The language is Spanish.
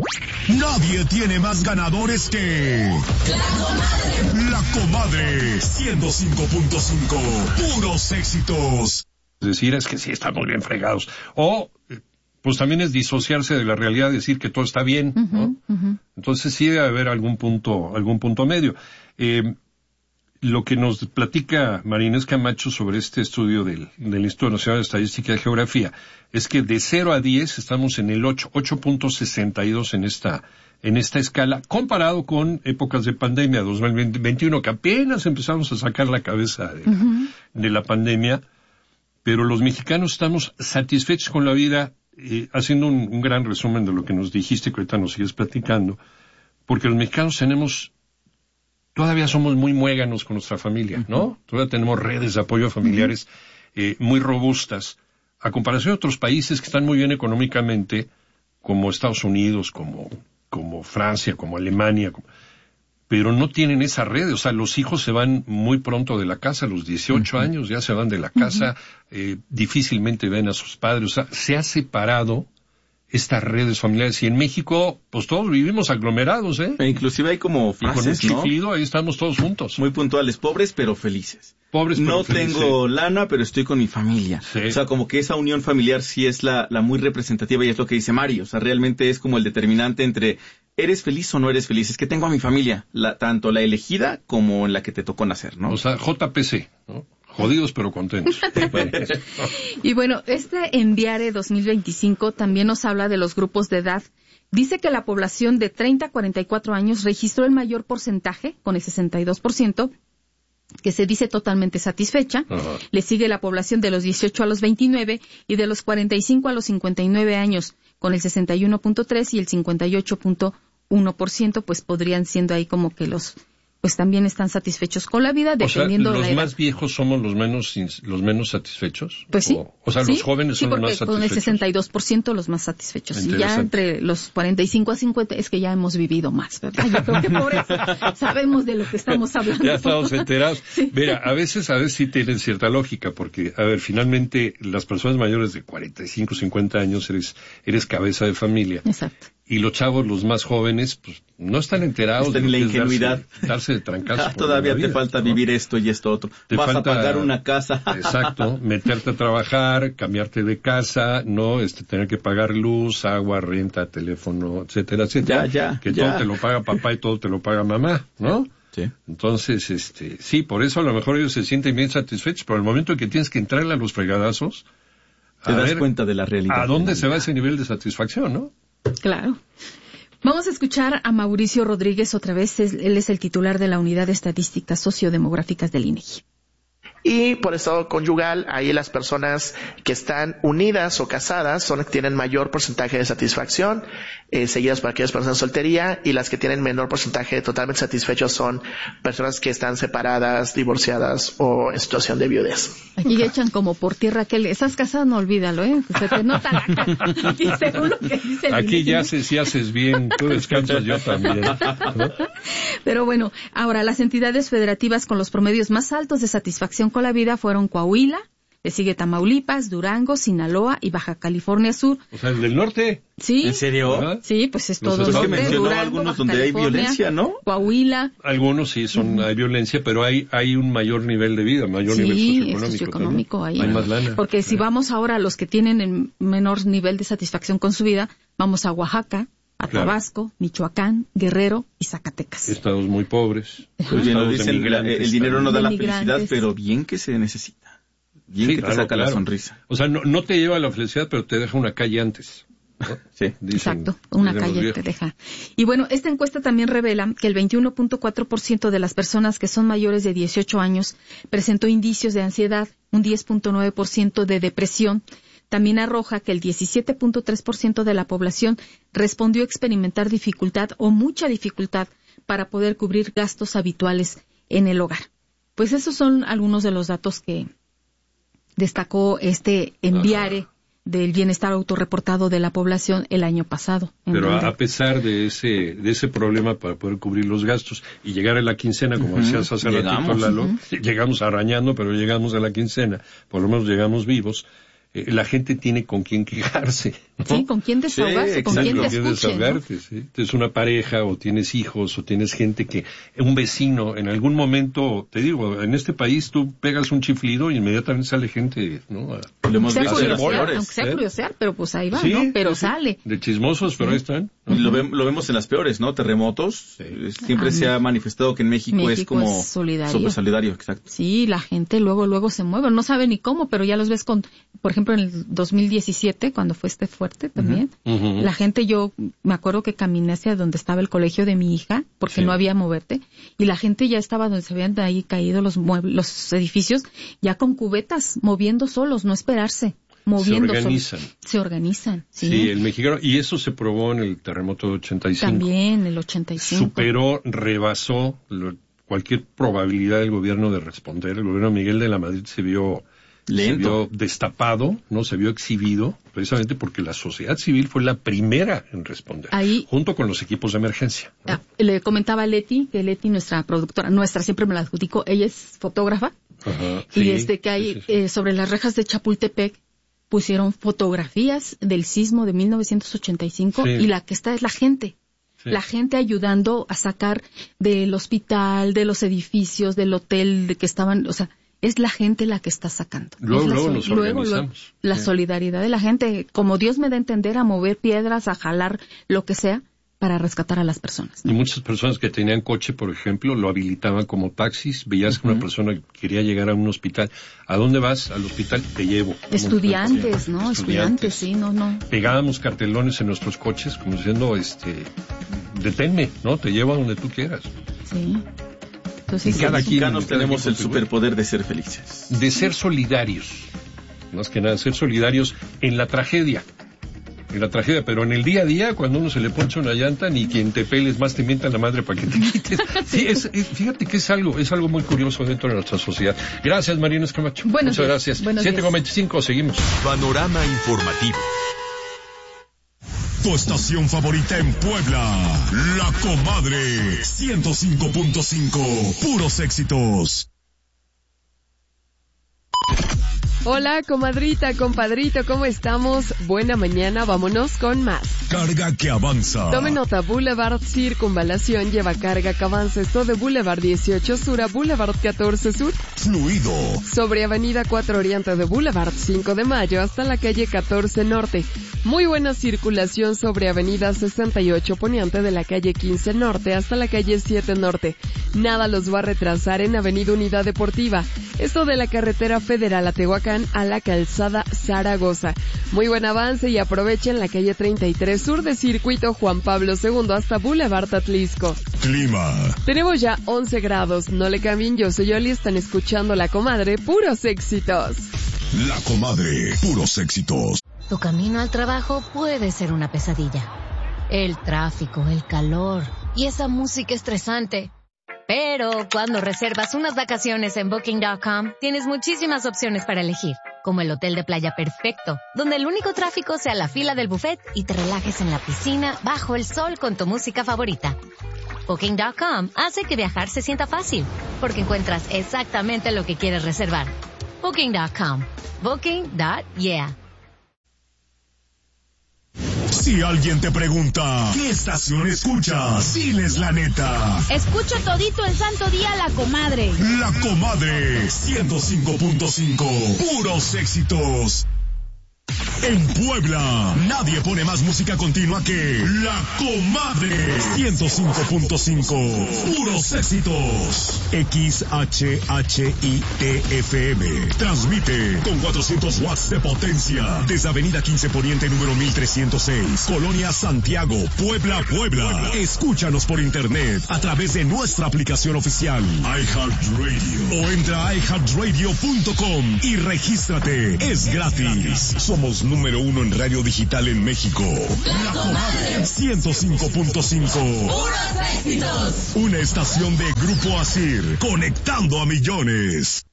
Nadie tiene más ganadores que... La Comadre 105.5. Puros éxitos. Decir es que sí, estamos bien fregados. O, pues también es disociarse de la realidad, decir que todo está bien, ¿no? Entonces sí debe haber algún punto medio. Lo que nos platica Marinés Camacho sobre este estudio del Instituto Nacional de Estadística y Geografía es que de 0 a 10 estamos en el 8.62 en esta escala, comparado con épocas de pandemia, 2021, que apenas empezamos a sacar la cabeza de la pandemia, pero los mexicanos estamos satisfechos con la vida, haciendo un gran resumen de lo que nos dijiste, que ahorita nos sigues platicando, porque los mexicanos todavía somos muy muéganos con nuestra familia, ¿no? Todavía tenemos redes de apoyo familiares muy robustas, a comparación de otros países que están muy bien económicamente, como Estados Unidos, como Francia, como Alemania, pero no tienen esa red. O sea, los hijos se van muy pronto de la casa, a los 18 años ya se van de la casa, difícilmente ven a sus padres. O sea, se ha separado estas redes familiares. Y en México, pues todos vivimos aglomerados, ¿eh? E inclusive hay como frases, con un chiflido, ¿no? Ahí estamos todos juntos. Muy puntuales, pobres pero felices. Pobres pero no felices. Tengo lana, pero estoy con mi familia. Sí. O sea, como que esa unión familiar sí es la muy representativa, y es lo que dice Mario. O sea, realmente es como el determinante entre ¿eres feliz o no eres feliz? Es que tengo a mi familia, tanto la elegida como en la que te tocó nacer, ¿no? O sea, JPC, ¿no? Jodidos pero contentos. Y bueno, este Enviare 2025 también nos habla de los grupos de edad. Dice que la población de 30 a 44 años registró el mayor porcentaje, con el 62%, que se dice totalmente satisfecha. Ajá. Le sigue la población de los 18 a los 29 y de los 45 a los 59 años, con el 61.3 y el 58.1%, pues podrían siendo ahí como que pues también están satisfechos con la vida, dependiendo o sea, de la edad. ¿los más viejos somos los menos satisfechos? Pues sí. O sea, sí, los jóvenes son los más satisfechos. Sí, porque con el 62% los más satisfechos. Y ya entre los 45 a 50 es que ya hemos vivido más, ¿verdad? Yo creo que por eso sabemos de lo que estamos hablando. Ya estamos enterados. Sí. Mira, a veces sí tienen cierta lógica, porque, a ver, finalmente, las personas mayores de 45, 50 años eres cabeza de familia. Exacto. Y los chavos, los más jóvenes, pues no están enterados. Están en la ingenuidad. Darse de trancazos. Todavía te falta vivir esto y esto otro. Vas a pagar una casa. Exacto. Meterte a trabajar, cambiarte de casa, ¿no? Tener que pagar luz, agua, renta, teléfono, etcétera, etcétera. Todo te lo paga papá y todo te lo paga mamá, ¿no? Sí. Entonces, sí, por eso a lo mejor ellos se sienten bien satisfechos, pero al momento que tienes que entrarle a los fregadazos, te das cuenta de la realidad. ¿A dónde se va ese nivel de satisfacción, no? Claro. Vamos a escuchar a Mauricio Rodríguez otra vez. Él es el titular de la Unidad de Estadísticas Sociodemográficas del INEGI. Y por estado conyugal, ahí las personas que están unidas o casadas tienen mayor porcentaje de satisfacción, seguidas por aquellas personas en soltería, y las que tienen menor porcentaje de totalmente satisfechos son personas que están separadas, divorciadas o en situación de viudez. Aquí echan como por tierra que estás casado, no olvídalo, se te nota la cara. Y según lo que dice el Aquí INEGI, ya si haces bien, tú descansas, yo también, ¿no? Pero bueno, ahora las entidades federativas con los promedios más altos de satisfacción con la vida fueron Coahuila, le sigue Tamaulipas, Durango, Sinaloa y Baja California Sur. O sea, el del norte. Sí. ¿En serio? ¿Verdad? Sí, pues es todo Es que norte, mencionó Durango, algunos Baja donde hay California, violencia, ¿no? Coahuila. Algunos sí hay violencia, pero hay un mayor nivel de vida, mayor nivel socioeconómico. Ahí. Hay más lana. Porque si vamos ahora a los que tienen el menor nivel de satisfacción con su vida, vamos a Oaxaca, a Tabasco, Michoacán, Guerrero y Zacatecas. Estados muy pobres. Pues bien, Estados dicen, emigrantes, el dinero no da la emigrantes. felicidad, pero bien que se necesita. Bien Sí, que te claro, saca la sonrisa. O sea, no te lleva a la felicidad, pero te deja una calle antes, ¿no? Sí. Exacto, una calle te deja. Y bueno, esta encuesta también revela que el 21.4% de las personas que son mayores de 18 años presentó indicios de ansiedad, un 10.9% de depresión. También arroja que el 17.3% de la población respondió experimentar dificultad o mucha dificultad para poder cubrir gastos habituales en el hogar. Pues esos son algunos de los datos que destacó este Enviare del bienestar autorreportado de la población el año pasado. Pero a pesar de ese problema para poder cubrir los gastos y llegar a la quincena, como decías hace ratito, Lalo, llegamos arañando, pero llegamos a la quincena, por lo menos llegamos vivos. la gente tiene con quién quejarse, ¿no? Sí, con quién desahogarse, con quién te escuche, ¿no? ¿Sí? Tienes una pareja, o tienes hijos, o tienes gente un vecino, en algún momento, te digo, en este país tú pegas un chiflido y inmediatamente sale gente, ¿no? Aunque sea curiosear, pero pues ahí va, sí, ¿no? Pero sale. De chismosos, pero ahí están. Y lo vemos en las peores, ¿no? Terremotos. Sí. Siempre se ha manifestado que en México es como súper solidario, exacto. Sí, la gente luego se mueve, no sabe ni cómo, pero ya los ves por ejemplo, en el 2017, cuando fue fuerte también, la gente, yo me acuerdo que caminé hacia donde estaba el colegio de mi hija, porque no había moverte, y la gente ya estaba donde se habían ahí caído los edificios, ya con cubetas, moviendo solos, no esperarse. Se organizan. Sí, el mexicano, y eso se probó en el terremoto de 85. También, el 85. Rebasó cualquier probabilidad del gobierno de responder. El gobierno de Miguel de la Madrid se vio destapado, no se vio exhibido, precisamente porque la sociedad civil fue la primera en responder, junto con los equipos de emergencia, ¿no? Le comentaba a Leti, que Leti, nuestra productora, siempre me la adjudico, ella es fotógrafa, y que hay sobre las rejas de Chapultepec pusieron fotografías del sismo de 1985 y la que está es la gente. Sí. La gente ayudando a sacar del hospital, de los edificios, del hotel de que estaban, o sea, es la gente la que está sacando. Luego nos organizamos. La solidaridad de la gente, como Dios me da a entender, a mover piedras, a jalar lo que sea, para rescatar a las personas, ¿no? Y muchas personas que tenían coche, por ejemplo, lo habilitaban como taxis. Veías que una persona quería llegar a un hospital. ¿A dónde vas? Al hospital, te llevo. Estudiantes, ¿no? Estudiantes, sí, no. Pegábamos cartelones en nuestros coches, como diciendo, deténme, ¿no? Te llevo a donde tú quieras. Sí. Entonces, cada mexicanos tenemos el superpoder de ser felices. De ser solidarios. Más que nada, ser solidarios en la tragedia. Pero en el día a día, cuando uno se le poncha una llanta, ni quien te peles más te mienta la madre para que te quites. Sí, fíjate que es algo muy curioso dentro de nuestra sociedad. Gracias, Marina Escamacho. Muchas gracias. 7:25, seguimos. Panorama informativo. Tu estación favorita en Puebla, La Comadre, 105.5, puros éxitos. Hola, comadrita, compadrito, ¿cómo estamos? Buena mañana, vámonos con más. Carga que avanza. Tome nota, Boulevard Circunvalación lleva carga que avanza. Esto de Boulevard 18 Sur a Boulevard 14 Sur. Fluido. Sobre Avenida 4 Oriente de Boulevard 5 de Mayo hasta la calle 14 Norte. Muy buena circulación sobre Avenida 68 Poniente de la calle 15 Norte hasta la calle 7 Norte. Nada los va a retrasar en Avenida Unidad Deportiva. Esto de la carretera federal a Tehuacán a la calzada Zaragoza. Muy buen avance y aprovechen la calle 33 Sur de Circuito Juan Pablo II hasta Boulevard Atlisco. Clima. Tenemos ya 11 grados. No le cambien, yo soy Yoli, están escuchando La Comadre, puros éxitos. La Comadre, puros éxitos. Tu camino al trabajo puede ser una pesadilla. El tráfico, el calor y esa música estresante. Pero cuando reservas unas vacaciones en Booking.com, tienes muchísimas opciones para elegir, como el hotel de playa perfecto, donde el único tráfico sea la fila del buffet y te relajes en la piscina bajo el sol con tu música favorita. Booking.com hace que viajar se sienta fácil, porque encuentras exactamente lo que quieres reservar. Booking.com. Booking.yeah. Si alguien te pregunta, ¿qué estación escuchas? Diles la neta. Escucho todito el santo día La Comadre. La Comadre, 105.5, puros éxitos. En Puebla, nadie pone más música continua que La Comadre, 105.5, puros éxitos. XHHITFM transmite con 400 watts de potencia desde Avenida 15 Poniente número 1306, Colonia Santiago, Puebla. Escúchanos por internet a través de nuestra aplicación oficial iHeartRadio o entra a iHeartRadio.com y regístrate, es gratis. Somos número 1 en radio digital en México. La Comadre 105.5. ¡Puros éxitos! Una estación de Grupo Asir, conectando a millones.